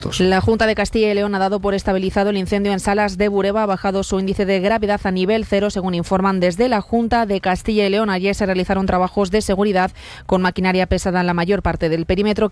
La Junta de Castilla y León ha dado por estabilizado el incendio en Salas de Bureba, ha bajado su índice de gravedad a nivel 0, según informan desde la Junta de Castilla y León. Ayer se realizaron trabajos de seguridad con maquinaria pesada en la mayor parte del perímetro.